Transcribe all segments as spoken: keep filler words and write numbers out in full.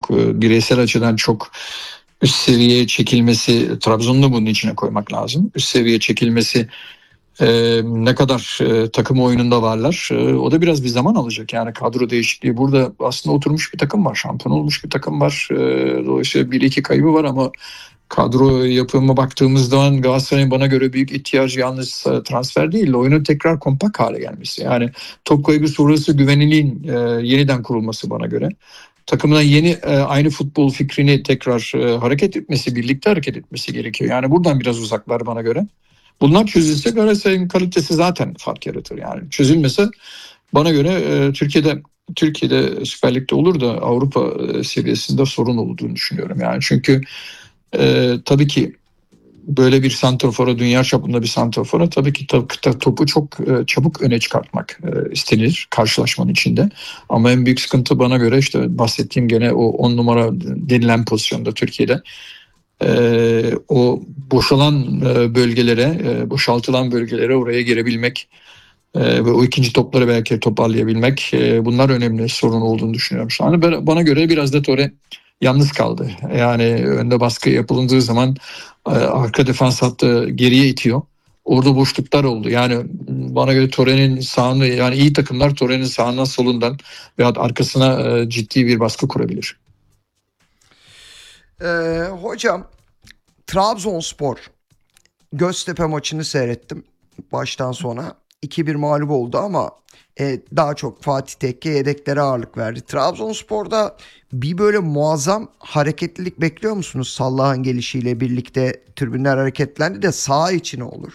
çok e, bireysel açıdan çok üst seviyeye çekilmesi, Trabzon'u da bunun içine koymak lazım. Üst seviyeye çekilmesi e, ne kadar e, takım oyununda varlar, e, o da biraz bir zaman alacak. Yani kadro değişikliği, burada aslında oturmuş bir takım var, şampiyon olmuş bir takım var. E, dolayısıyla bir iki kaybı var ama kadro yapımına baktığımız zaman Galatasaray'ın bana göre büyük ihtiyacı yalnız transfer değil, oyunun tekrar kompakt hale gelmesi. Yani top kaybı sonrası güveniliğin e, yeniden kurulması bana göre. Takımdan yeni e, aynı futbol fikrini tekrar e, hareket etmesi, birlikte hareket etmesi gerekiyor. Yani buradan biraz uzaklar bana göre. Bunlar çözülse Galatasaray'ın kalitesi zaten fark yaratır. Yani çözülmese bana göre e, Türkiye'de Türkiye'de Süper Lig'de olur da Avrupa e, seviyesinde sorun olduğunu düşünüyorum. Yani çünkü e, tabii ki böyle bir santrafora, dünya çapında bir santrafora tabii ki topu çok e, çabuk öne çıkartmak e, istenir karşılaşmanın içinde. Ama en büyük sıkıntı bana göre işte bahsettiğim gene o on numara denilen pozisyonda Türkiye'de. Ee, o boşalan e, bölgelere, e, boşaltılan bölgelere oraya girebilmek e, ve o ikinci topları belki toparlayabilmek, e, bunlar önemli sorun olduğunu düşünüyorum şu an. Bana göre biraz da Tore yalnız kaldı. Yani önde baskı yapıldığı zaman e, arka defans hattı geriye itiyor. Orada boşluklar oldu. Yani bana göre Tore'nin sağını, yani iyi takımlar Tore'nin sağından solundan veya arkasına e, ciddi bir baskı kurabilir. Ee, hocam, Trabzonspor Göztepe maçını seyrettim baştan sona. iki bir mağlup oldu ama e, daha çok Fatih Tekke yedeklere ağırlık verdi. Trabzonspor'da bir böyle muazzam hareketlilik bekliyor musunuz? Sallah'ın gelişiyle birlikte tribünler hareketlendi de saha içi ne olur?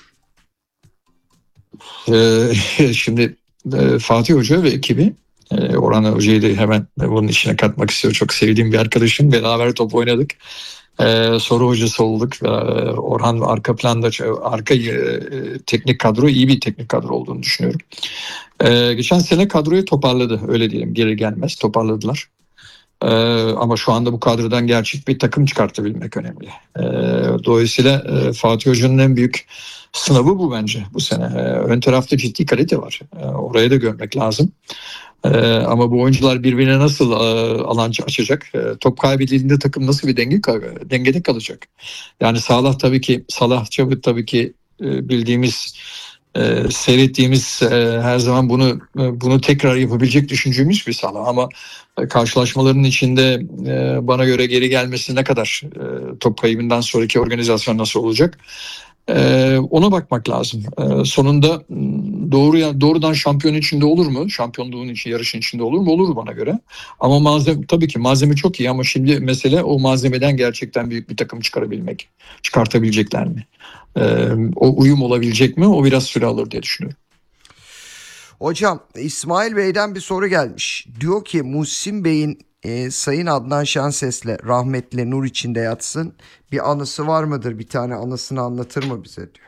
Ee, şimdi e, Fatih Hoca ve ekibi, e, Orhan Hoca'yı da hemen bunun içine katmak istiyor. Çok sevdiğim bir arkadaşım. Beraber top oynadık. Ee, soru hocası olduk. Ee, Orhan arka planda, arka e, teknik kadro, iyi bir teknik kadro olduğunu düşünüyorum. Ee, geçen sene kadroyu toparladı. Öyle diyelim, geri gelmez. Toparladılar. Ee, ama şu anda bu kadrodan gerçek bir takım çıkartabilmek önemli. Ee, dolayısıyla e, Fatih Hoca'nın en büyük sınavı bu bence bu sene. Ee, ön tarafta ciddi kalite var. Ee, orayı da görmek lazım. Ee, ama bu oyuncular birbirine nasıl e, alan açacak? E, top kaybedildiğinde takım nasıl bir denge dengede kalacak? Yani Salah tabii ki Salah Çabuk tabii ki e, bildiğimiz, e, seyrettiğimiz, e, her zaman bunu e, bunu tekrar yapabilecek düşündüğümüz bir Salah, ama e, karşılaşmaların içinde e, bana göre geri gelmesi ne kadar, e, top kaybından sonraki organizasyon nasıl olacak? Ee, ona bakmak lazım. Ee, sonunda doğru doğrudan şampiyon içinde olur mu? Şampiyonluğun için, yarışın içinde olur mu? Olur bana göre. Ama malzeme, tabii ki malzeme çok iyi, ama şimdi mesele o malzemeden gerçekten büyük bir takım çıkarabilmek. Çıkartabilecekler mi? Ee, o uyum olabilecek mi? O biraz süre alır diye düşünüyorum. Hocam, İsmail Bey'den bir soru gelmiş. Diyor ki Muhsin Bey'in e, Sayın Adnan Şenses'le rahmetli nur içinde yatsın bir anısı var mıdır? Bir tane anısını anlatır mı bize diyor.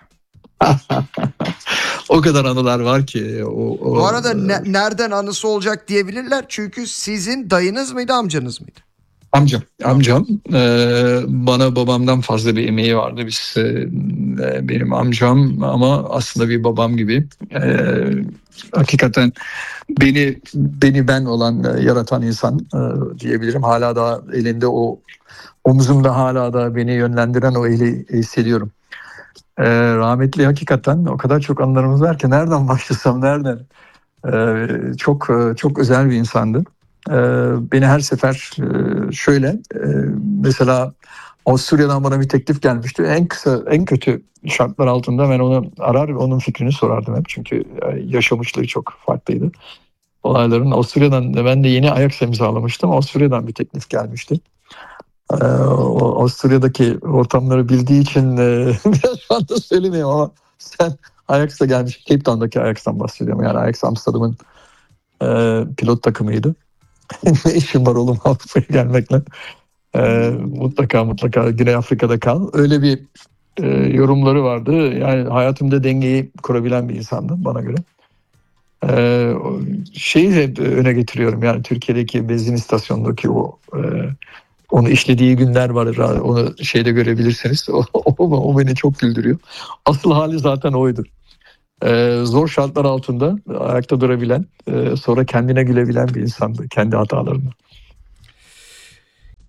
O kadar anılar var ki. O, o, Bu arada ne, nereden anısı olacak diyebilirler. Çünkü sizin dayınız mıydı, amcanız mıydı? Amcam, amcam e, bana babamdan fazla bir emeği vardı. Biz e, benim amcam ama aslında bir babam gibi. E, hakikaten beni beni ben olan, e, yaratan insan e, diyebilirim. Hala da elinde o, omzumda hala da beni yönlendiren o eli hissediyorum. E, rahmetli hakikaten o kadar çok anılarımız var ki nereden başlasam, nereden? E, çok çok özel bir insandı. Beni her sefer şöyle, mesela Avusturya'dan bana bir teklif gelmişti. En kısa, en kötü şartlar altında ben onu arar, onun fikrini sorardım hep. Çünkü yaşamışlığı çok farklıydı olayların. Avusturya'dan, ben de yeni Ajax imzalamıştım. Avusturya'dan bir teklif gelmişti. O Avusturya'daki ortamları bildiği için biraz şu anda söylemiyorum ama sen Ajax'a gelmiş. Cape Town'daki Ajax'tan bahsediyorum. Yani Ajax Amsterdam'ın pilot takımıydı. Ne işin var oğlum Avrupa'ya gelmekle? Ee, mutlaka mutlaka Güney Afrika'da kal. Öyle bir e, yorumları vardı. Yani hayatımda dengeyi kurabilen bir insandı bana göre. Ee, şeyi hep öne getiriyorum. Yani Türkiye'deki benzin istasyonundaki o e, onu işlediği günler var. Onu şeyde görebilirsiniz. O, o, o beni çok güldürüyor. Asıl hali zaten oydu. Ee, zor şartlar altında ayakta durabilen, e, sonra kendine gülebilen bir insandı. Kendi hatalarını.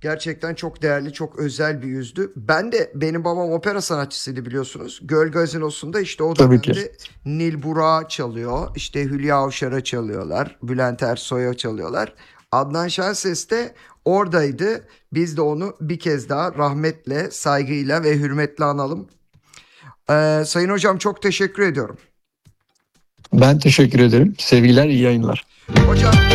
Gerçekten çok değerli, çok özel bir yüzdü. Ben de, benim babam opera sanatçısıydı biliyorsunuz. Göl Gazinosu'nda işte o Tabii ki. dönemde Nil Burak'a çalıyor. İşte Hülya Avşar'a çalıyorlar. Bülent Ersoy'a çalıyorlar. Adnan Şenses de oradaydı. Biz de onu bir kez daha rahmetle, saygıyla ve hürmetle analım. Ee, Sayın hocam, çok teşekkür ediyorum. Ben teşekkür ederim. Sevgiler, iyi yayınlar. Hocam